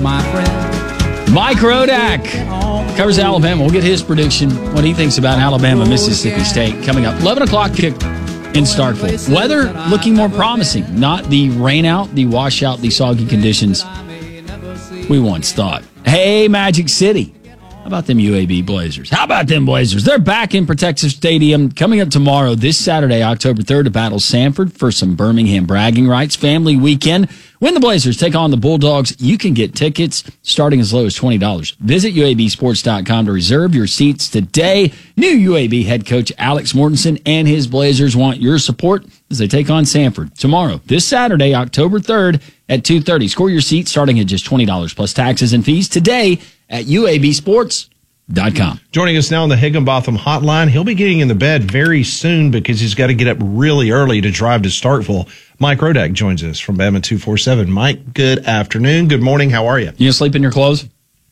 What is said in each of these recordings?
my friend. Mike Rodak covers Alabama. We'll get his prediction, what he thinks about Alabama, Mississippi State, coming up. 11 o'clock kick in Starkville. Weather looking more promising. Not the rain out, the washout, the soggy conditions we once thought. Hey, Magic City. How about them UAB Blazers? How about them Blazers? They're back in Protective Stadium coming up tomorrow, this Saturday, October 3rd, to battle Sanford for some Birmingham bragging rights. Family weekend. When the Blazers take on the Bulldogs, you can get tickets starting as low as $20. Visit UABsports.com to reserve your seats today. New UAB head coach Alex Mortensen and his Blazers want your support as they take on Sanford tomorrow, this Saturday, October 3rd at 2:30. Score your seats starting at just $20 plus taxes and fees today at UABsports.com. Joining us now on the Higginbotham hotline, he'll be getting in the bed very soon because he's got to get up really early to drive to Starkville. Mike Rodak joins us from Bama 247. Mike, good afternoon. Good morning. How are you? You gonna sleep in your clothes?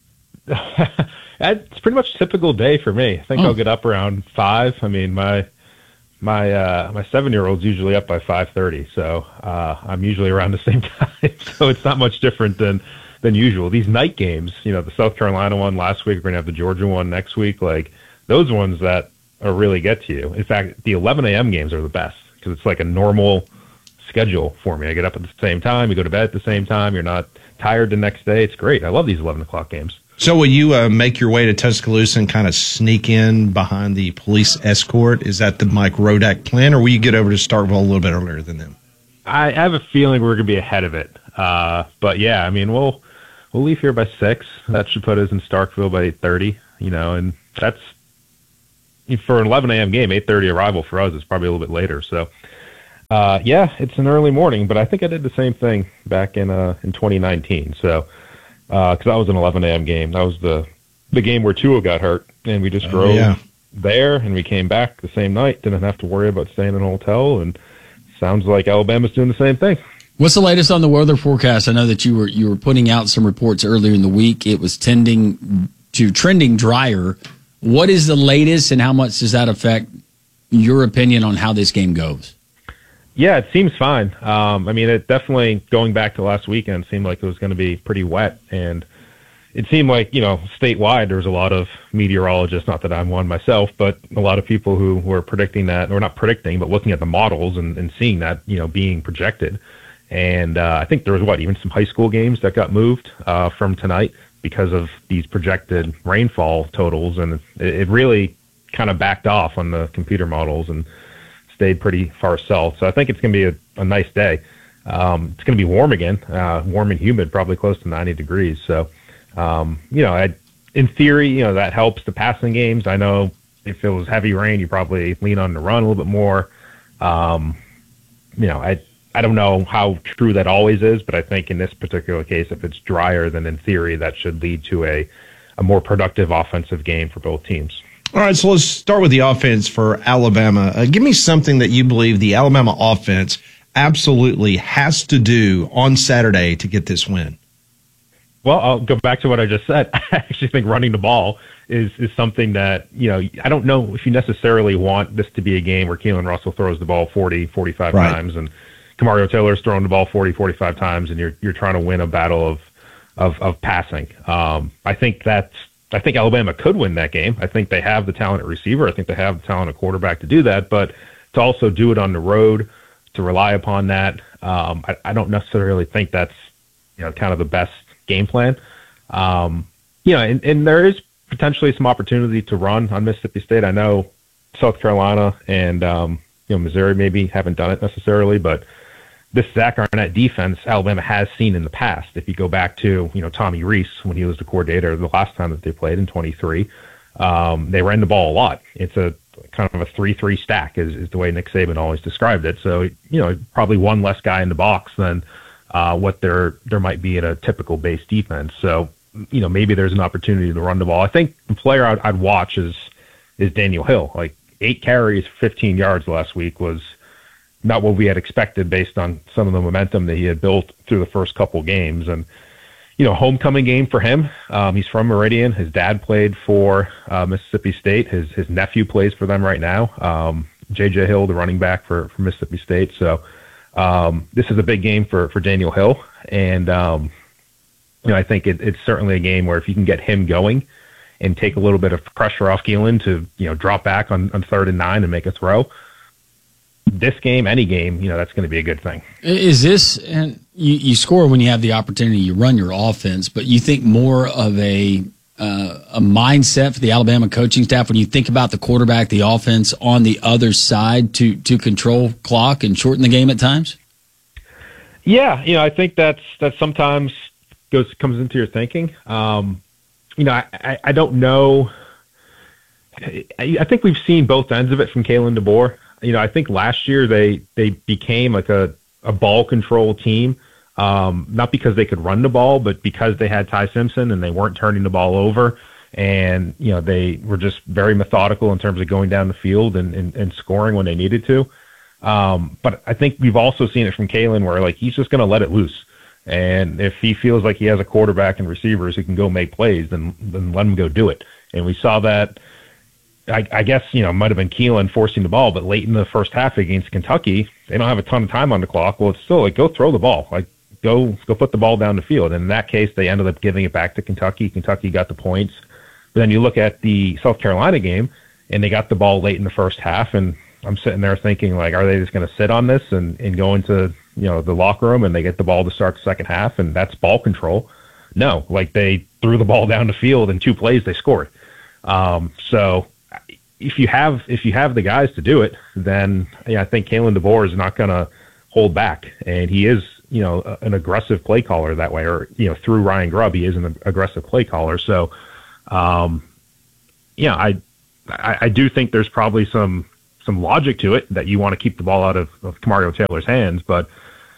It's pretty much a typical day for me. I think I'll get up around 5. I mean, my 7-year-old's usually up by 5:30, so I'm usually around the same time. So it's not much different than usual. These night games, the South Carolina one last week, we're going to have the Georgia one next week, like those ones that really get to you. In fact, the 11 a.m. games are the best because it's like a normal schedule for me. I get up at the same time, you go to bed at the same time, you're not tired the next day. It's great. I love these 11 o'clock games. So will you make your way to Tuscaloosa and kind of sneak in behind the police escort? Is that the Mike Rodak plan, or will you get over to Starkville a little bit earlier than them? I have a feeling we're going to be ahead of it. But yeah, I mean, we'll leave here by 6. That should put us in Starkville by 8:30, and that's for an 11 a.m. game. 8:30 arrival for us is probably a little bit later. So, yeah, it's an early morning, but I think I did the same thing back in 2019. So, because that was an 11 a.m. game. That was the game where Tua got hurt, and we just drove there, and we came back the same night. Didn't have to worry about staying in a hotel, and sounds like Alabama's doing the same thing. What's the latest on the weather forecast? I know that you were putting out some reports earlier in the week. It was trending drier. What is the latest, and how much does that affect your opinion on how this game goes? Yeah, it seems fine. I mean, it definitely, going back to last weekend, seemed like it was going to be pretty wet, and it seemed like, statewide there was a lot of meteorologists, not that I'm one myself, but a lot of people who were predicting that, or not predicting, but looking at the models and seeing that, being projected. And I think there was, even some high school games that got moved from tonight because of these projected rainfall totals. And it really kind of backed off on the computer models and stayed pretty far south. So I think it's going to be a nice day. It's going to be warm again, warm and humid, probably close to 90 degrees. So, in theory, that helps the passing games. I know if it was heavy rain, you probably lean on the run a little bit more. I don't know how true that always is, but I think in this particular case, if it's drier, then in theory, that should lead to a more productive offensive game for both teams. All right, so let's start with the offense for Alabama. Give me something that you believe the Alabama offense absolutely has to do on Saturday to get this win. Well, I'll go back to what I just said. I actually think running the ball is something that, I don't know if you necessarily want this to be a game where Keelan Russell throws the ball 40, 45 times and Kamario Taylor's throwing the ball 40, 45 times, and you're trying to win a battle of passing. I think Alabama could win that game. I think they have the talent at receiver. I think they have the talent at quarterback to do that, but to also do it on the road, to rely upon that, I don't necessarily think that's, kind of the best game plan. And there is potentially some opportunity to run on Mississippi State. I know South Carolina and, Missouri maybe haven't done it necessarily, but this Zach Arnett defense, Alabama has seen in the past. If you go back to, Tommy Rees, when he was the coordinator the last time that they played in 23, they ran the ball a lot. It's a kind of a 3-3 stack is the way Nick Saban always described it. So, probably one less guy in the box than what there might be in a typical base defense. So, maybe there's an opportunity to run the ball. I think the player I'd watch is Daniel Hill. Like 8 carries, 15 yards last week was not what we had expected based on some of the momentum that he had built through the first couple games. And, homecoming game for him. He's from Meridian. His dad played for Mississippi State. His nephew plays for them right now. J.J. Hill, the running back for Mississippi State. So this is a big game for Daniel Hill. And I think it's certainly a game where if you can get him going and take a little bit of pressure off Keelan to, drop back on 3rd and 9 and make a throw, this game, any game, that's going to be a good thing. Is this, and you score when you have the opportunity, you run your offense, but you think more of a mindset for the Alabama coaching staff when you think about the quarterback, the offense on the other side to control clock and shorten the game at times? Yeah, I think that sometimes comes into your thinking. I don't know. I think we've seen both ends of it from Kalen DeBoer. I think last year they became like a ball control team, not because they could run the ball, but because they had Ty Simpson and they weren't turning the ball over. And, they were just very methodical in terms of going down the field and scoring when they needed to. But I think we've also seen it from Kalen where like he's just going to let it loose. And if he feels like he has a quarterback and receivers who can go make plays, then let him go do it. And we saw that, I guess, it might have been Keelan forcing the ball, but late in the first half against Kentucky, they don't have a ton of time on the clock. Well, it's still like, go throw the ball. Like, go put the ball down the field. And in that case, they ended up giving it back to Kentucky. Kentucky got the points. But then you look at the South Carolina game, and they got the ball late in the first half, and I'm sitting there thinking, like, are they just going to sit on this and go into, the locker room and they get the ball to start the second half, and that's ball control? No, like they threw the ball down the field in 2 plays, they scored. So if you have the guys to do it, then I think Kalen DeBoer is not going to hold back, and he is, an aggressive play caller that way, or through Ryan Grubb, he is an aggressive play caller. So, I do think there's probably some logic to it that you want to keep the ball out of Kamario Taylor's hands, but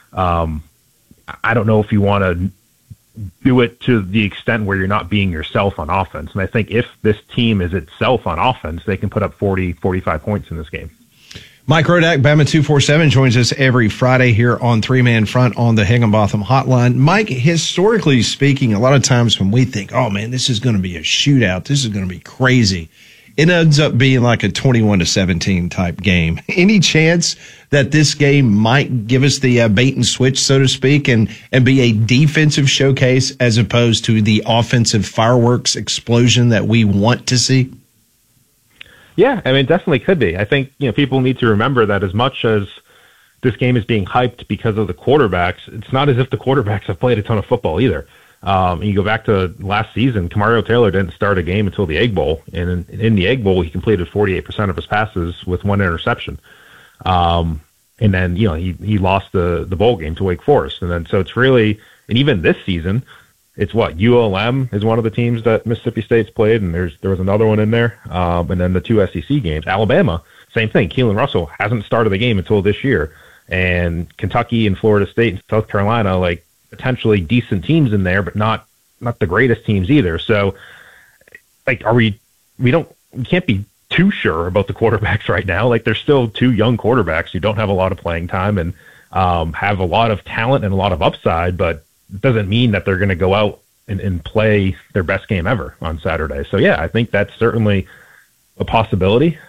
I don't know if you want to do it to the extent where you're not being yourself on offense. And I think if this team is itself on offense, they can put up 40, 45 points in this game. Mike Rodak, Bama 247, joins us every Friday here on Three Man Front on the Higginbotham Hotline. Mike, historically speaking, a lot of times when we think, oh man, this is going to be a shootout, this is going to be crazy, it ends up being like a 21-17 type game. Any chance that this game might give us the bait and switch, so to speak, and be a defensive showcase as opposed to the offensive fireworks explosion that we want to see? Yeah, I mean, it definitely could be. I think, people need to remember that as much as this game is being hyped because of the quarterbacks, it's not as if the quarterbacks have played a ton of football either. And you go back to last season, Kamario Taylor didn't start a game until the Egg Bowl. And in the Egg Bowl, he completed 48% of his passes with 1 interception. And then, he lost the bowl game to Wake Forest. And then, so it's really, and even this season, it's ULM is one of the teams that Mississippi State's played, and there was another one in there. And then the 2 SEC games. Alabama, same thing. Keelan Russell hasn't started the game until this year. And Kentucky and Florida State and South Carolina, like, potentially decent teams in there, but not the greatest teams either. So, like, we can't be too sure about the quarterbacks right now. Like, they're still 2 young quarterbacks who don't have a lot of playing time and have a lot of talent and a lot of upside, but it doesn't mean that they're going to go out and play their best game ever on Saturday. So, yeah, I think that's certainly a possibility.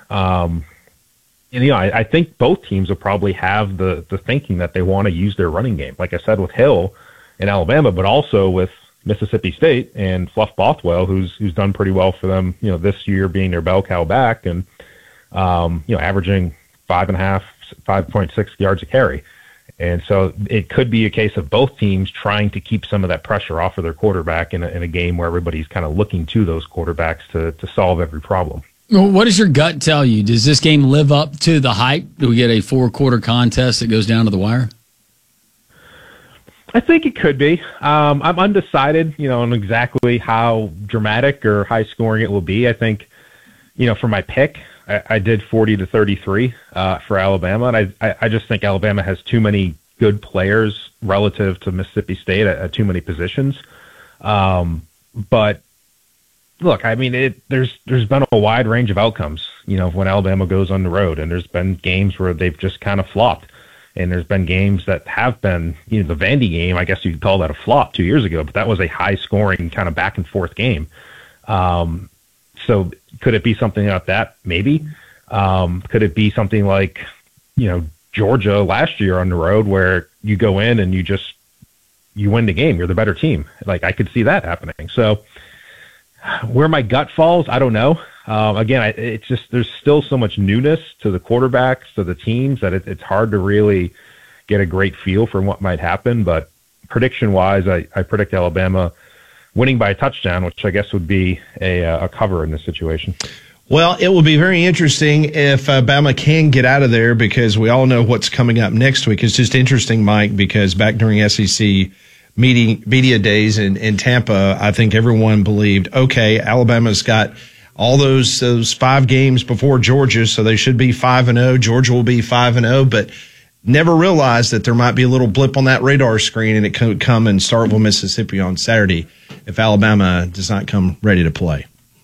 And, I think both teams will probably have the thinking that they want to use their running game. Like I said, with Hill in Alabama, but also with Mississippi State and Fluff Bothwell, who's done pretty well for them, this year being their bell cow back and, averaging 5.6 yards a carry. And so it could be a case of both teams trying to keep some of that pressure off of their quarterback in a game where everybody's kind of looking to those quarterbacks to solve every problem. What does your gut tell you? Does this game live up to the hype? Do we get a 4-quarter contest that goes down to the wire? I think it could be. I'm undecided, on exactly how dramatic or high scoring it will be. I think, for my pick, I did 40-33 for Alabama, and I just think Alabama has too many good players relative to Mississippi State at too many positions. But look, I mean, there's been a wide range of outcomes, when Alabama goes on the road, and there's been games where they've just kind of flopped. And there's been games that have been, the Vandy game, I guess you could call that a flop 2 years ago, but that was a high-scoring kind of back-and-forth game. So could it be something like that? Maybe. Could it be something like, Georgia last year on the road where you go in and you just you win the game. You're the better team. Like, I could see that happening. So where my gut falls, I don't know. Again, it's just, there's still so much newness to the quarterbacks, to the teams, that it's hard to really get a great feel for what might happen. But prediction-wise, I predict Alabama winning by a touchdown, which I guess would be a cover in this situation. Well, it will be very interesting if Bama can get out of there, because we all know what's coming up next week. It's just interesting, Mike, because back during SEC media days in Tampa, I think everyone believed, okay, Alabama's got all those 5 games before Georgia, so they should be 5-0. Georgia will be 5-0, but never realized that there might be a little blip on that radar screen, and it could come in Starkville, Mississippi on Saturday if Alabama does not come ready to play.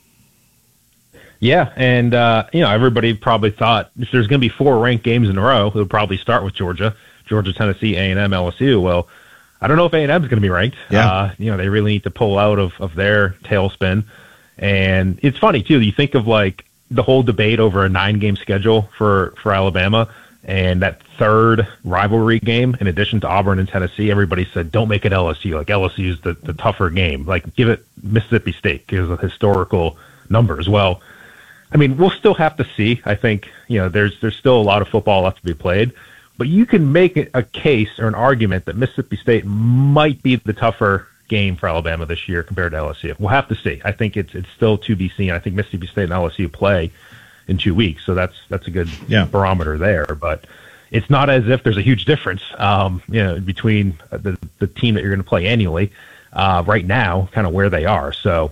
Yeah, and everybody probably thought if there's going to be 4 ranked games in a row, it would probably start with Georgia, Tennessee, A&M, LSU. Well, I don't know if A&M is going to be ranked. Yeah. They really need to pull out of their tailspin. And it's funny, too. You think of, like, the whole debate over a 9-game schedule for Alabama, and that third rivalry game, in addition to Auburn and Tennessee, everybody said, don't make it LSU. Like, LSU is the tougher game. Like, give it Mississippi State because of historical numbers. Well, I mean, we'll still have to see. I think, there's still a lot of football left to be played. But you can make a case or an argument that Mississippi State might be the tougher game for Alabama this year compared to LSU. We'll have to see. I think it's still to be seen. I think Mississippi State and LSU play in 2 weeks, so that's a good barometer there. But it's not as if there's a huge difference, between the team that you're going to play annually right now, kind of where they are. So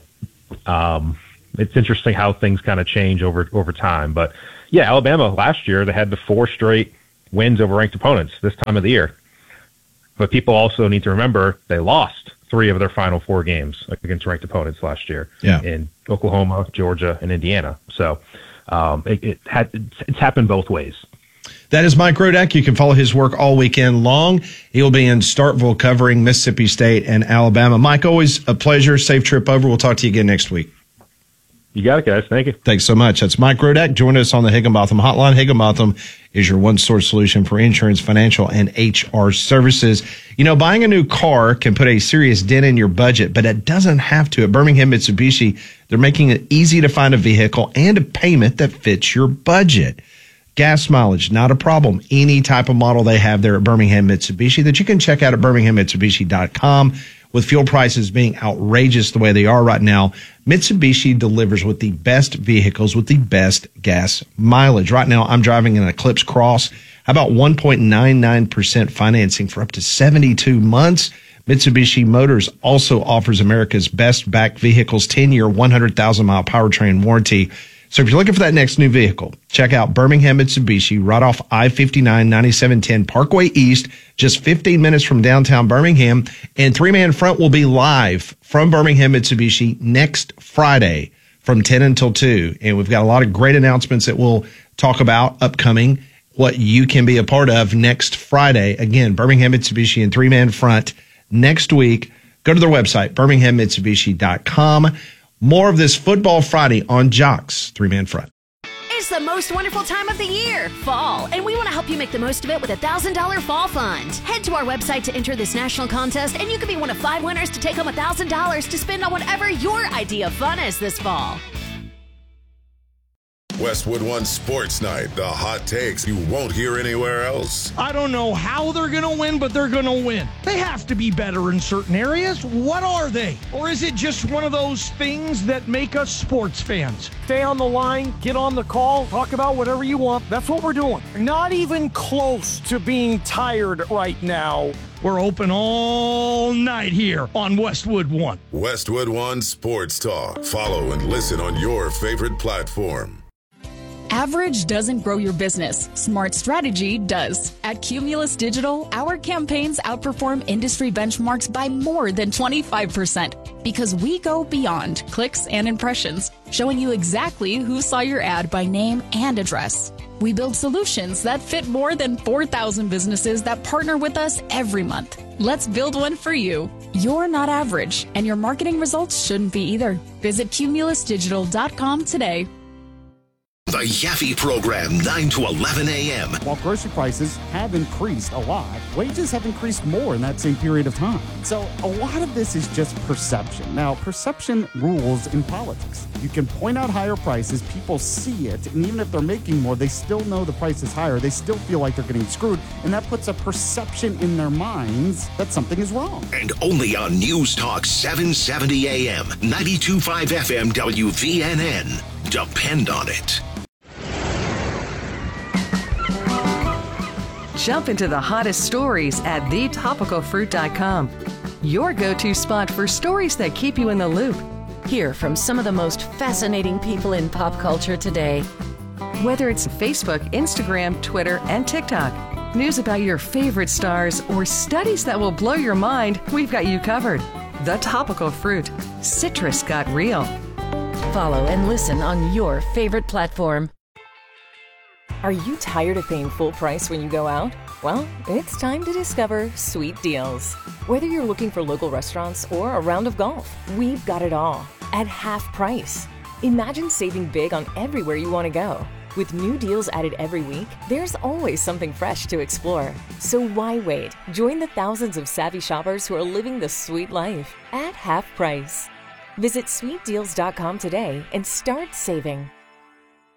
it's interesting how things kind of change over time. But yeah, Alabama last year, they had the 4 straight wins over ranked opponents this time of the year. But people also need to remember they lost 3 of their final 4 games against ranked opponents last year in Oklahoma, Georgia, and Indiana. So it's happened both ways. That is Mike Rodak. You can follow his work all weekend long. He'll be in Starkville covering Mississippi State and Alabama. Mike, always a pleasure. Safe trip over. We'll talk to you again next week. You got it, guys. Thank you. Thanks so much. That's Mike Rodak. Join us on the Higginbotham Hotline. Higginbotham is your one-source solution for insurance, financial, and HR services. Buying a new car can put a serious dent in your budget, but it doesn't have to. At Birmingham Mitsubishi, they're making it easy to find a vehicle and a payment that fits your budget. Gas mileage, not a problem. Any type of model they have there at Birmingham Mitsubishi that you can check out at birminghammitsubishi.com. With fuel prices being outrageous the way they are right now, Mitsubishi delivers with the best vehicles with the best gas mileage. Right now, I'm driving an Eclipse Cross. How about 1.99% financing for up to 72 months? Mitsubishi Motors also offers America's best backed vehicles, 10-year, 100,000-mile powertrain warranty. So if you're looking for that next new vehicle, check out Birmingham Mitsubishi right off I-59, 9710 Parkway East, just 15 minutes from downtown Birmingham. And Three Man Front will be live from Birmingham Mitsubishi next Friday from 10 until 2. And we've got a lot of great announcements that we'll talk about upcoming, what you can be a part of next Friday. Again, Birmingham Mitsubishi and Three Man Front next week. Go to their website, birminghammitsubishi.com. More of this Football Friday on Jock's Three Man Front. It's the most wonderful time of the year, fall, and we want to help you make the most of it with a $1,000 fall fund. Head to our website to enter this national contest, and you could be one of 5 winners to take home $1,000 to spend on whatever your idea of fun is this fall. Westwood One Sports Night, the hot takes you won't hear anywhere else. I don't know how they're going to win, but they're going to win. They have to be better in certain areas. What are they? Or is it just one of those things that make us sports fans? Stay on the line, get on the call, talk about whatever you want. That's what we're doing. Not even close to being tired right now. We're open all night here on Westwood One. Westwood One Sports Talk. Follow and listen on your favorite platform. Average doesn't grow your business. Smart strategy does. At Cumulus Digital, our campaigns outperform industry benchmarks by more than 25% because we go beyond clicks and impressions, showing you exactly who saw your ad by name and address. We build solutions that fit more than 4,000 businesses that partner with us every month. Let's build one for you. You're not average, and your marketing results shouldn't be either. Visit cumulusdigital.com today. The Yaffe Program, 9 to 11 a.m. While grocery prices have increased a lot, wages have increased more in that same period of time. So a lot of this is just perception. Now, perception rules in politics. You can point out higher prices, people see it, and even if they're making more, they still know the price is higher. They still feel like they're getting screwed, and that puts a perception in their minds that something is wrong. And only on News Talk 770 AM, 92.5 FM WVNN. Depend on it. Jump into the hottest stories at thetopicalfruit.com. Your go-to spot for stories that keep you in the loop. Hear from some of the most fascinating people in pop culture today. Whether it's Facebook, Instagram, Twitter, and TikTok, news about your favorite stars, or studies that will blow your mind, we've got you covered. The Topical Fruit. Citrus got real. Follow and listen on your favorite platform. Are you tired of paying full price when you go out? Well, it's time to discover Sweet Deals. Whether you're looking for local restaurants or a round of golf, we've got it all at half price. Imagine saving big on everywhere you want to go. With new deals added every week, there's always something fresh to explore. So why wait? Join the thousands of savvy shoppers who are living the sweet life at half price. Visit sweetdeals.com today and start saving.